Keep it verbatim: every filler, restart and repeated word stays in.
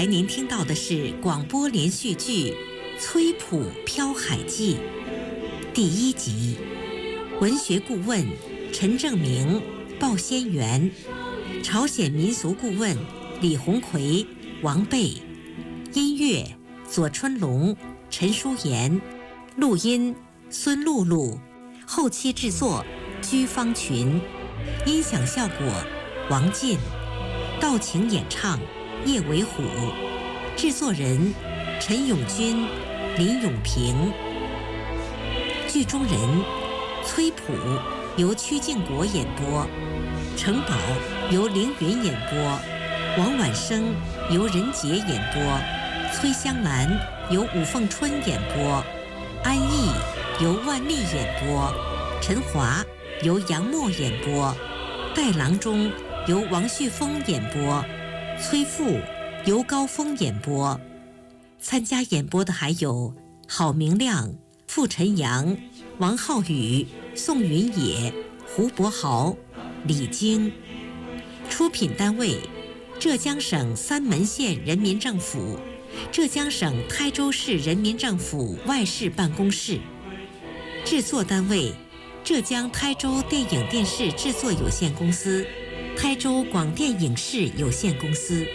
才您听到的是广播连续剧《崔普漂海记》第一集，文学顾问陈正明、鲍先元，朝鲜民俗顾问李鸿奎、王贝，音乐左春龙、陈淑妍，录音孙露露，后期制作居方群，音响效果王进，道情演唱叶伟虎，制作人陈永军、林永平。剧中人崔普由曲靖国演播，程宝由凌云演播，王婉生由任杰演播，崔香兰由武凤春演播，安逸由万丽演播，陈华由杨默演播，戴郎中由王旭峰演播，崔富由高峰演播。参加演播的还有郝明亮、傅晨阳、王浩宇、宋云野、胡博豪、李晶。出品单位浙江省三门县人民政府、浙江省台州市人民政府外事办公室。制作单位浙江台州电影电视制作有限公司、台州广电影视有限公司。